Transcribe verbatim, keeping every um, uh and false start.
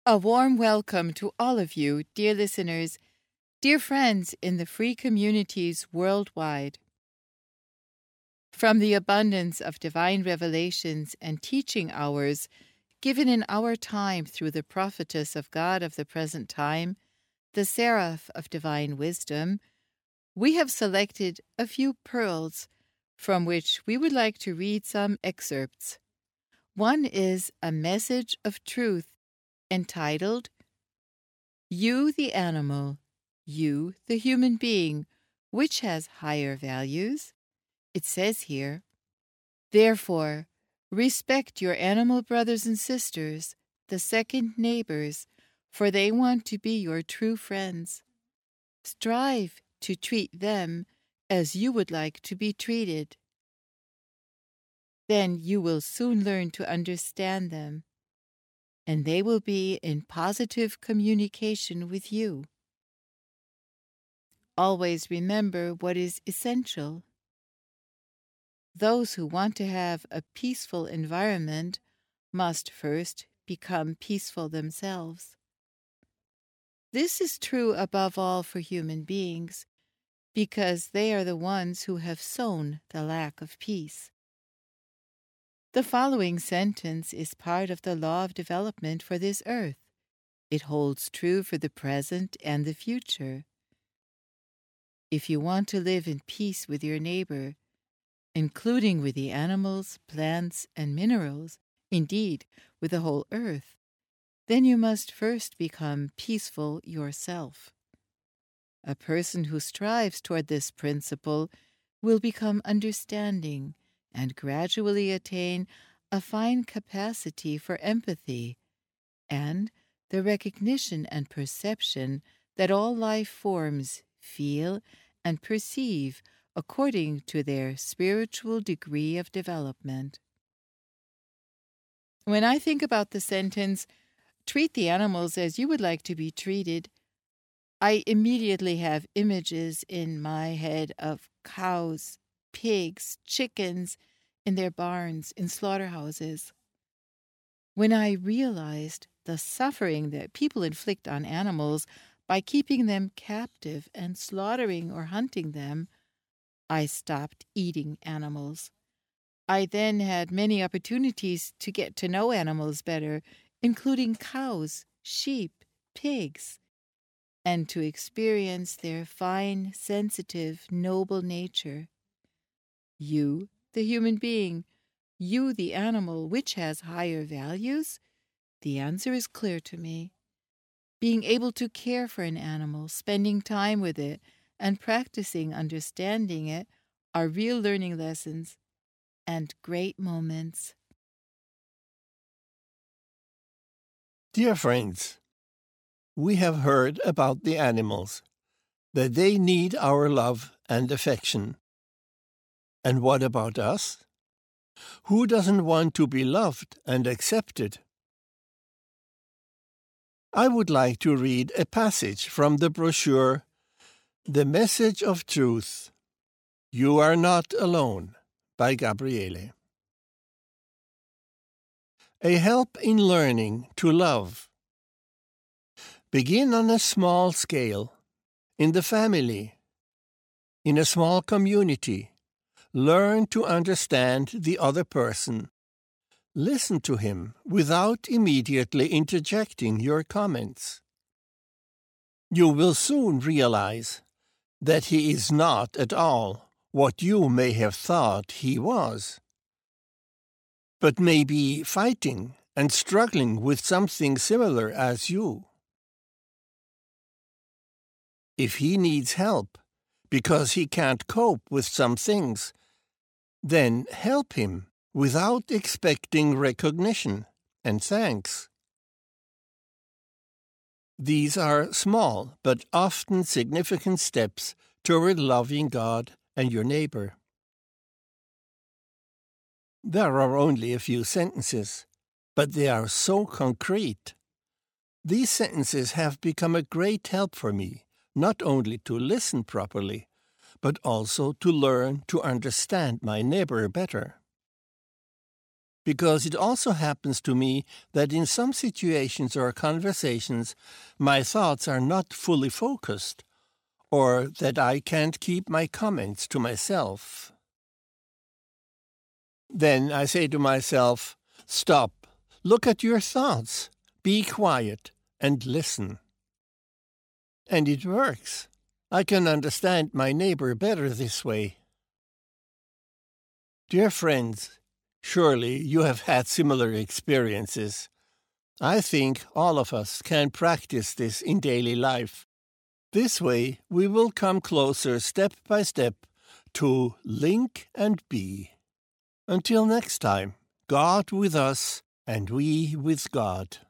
A warm welcome to all of you, dear listeners, dear friends in the free communities worldwide. From the abundance of divine revelations and teaching hours given in our time through the prophetess of God of the present time, the seraph of divine wisdom, we have selected a few pearls from which we would like to read some excerpts. One is a message of truth entitled, You the Animal, You the Human Being, which has higher values? It says here, Therefore, respect your animal brothers and sisters, the second neighbors, for they want to be your true friends. Strive to treat them as you would like to be treated. Then you will soon learn to understand them, and they will be in positive communication with you. Always remember what is essential. Those who want to have a peaceful environment must first become peaceful themselves. This is true above all for human beings, because they are the ones who have sown the lack of peace. The following sentence is part of the law of development for this earth. It holds true for the present and the future. If you want to live in peace with your neighbor, including with the animals, plants, and minerals, indeed, with the whole earth, then you must first become peaceful yourself. A person who strives toward this principle will become understanding and gradually attain a fine capacity for empathy and the recognition and perception that all life forms feel and perceive according to their spiritual degree of development. When I think about the sentence, treat the animals as you would like to be treated, I immediately have images in my head of cows, pigs, chickens in their barns, in slaughterhouses. When I realized the suffering that people inflict on animals by keeping them captive and slaughtering or hunting them, I stopped eating animals. I then had many opportunities to get to know animals better, including cows, sheep, pigs, and to experience their fine, sensitive, noble nature. You, the human being, you, the animal, which has higher values? The answer is clear to me. Being able to care for an animal, spending time with it, and practicing understanding it are real learning lessons and great moments. Dear friends, we have heard about the animals, that they need our love and affection. And what about us? Who doesn't want to be loved and accepted? I would like to read a passage from the brochure, The Message of Truth, You Are Not Alone, by Gabriele. A help in learning to love. Begin on a small scale, in the family, in a small community. Learn to understand the other person. Listen to him without immediately interjecting your comments. You will soon realize that he is not at all what you may have thought he was, but may be fighting and struggling with something similar as you. If he needs help because he can't cope with some things, then help him without expecting recognition and thanks. These are small but often significant steps toward loving God and your neighbor. There are only a few sentences, but they are so concrete. These sentences have become a great help for me, not only to listen properly, but also to learn to understand my neighbor better. because it also happens to me that in some situations or conversations my thoughts are not fully focused, or that I can't keep my comments to myself. Then I say to myself, stop, look at your thoughts, be quiet, and listen. And it works. I can understand my neighbor better this way. Dear friends, surely you have had similar experiences. I think all of us can practice this in daily life. This way we will come closer step by step to link and be. Until next time, God with us and we with God.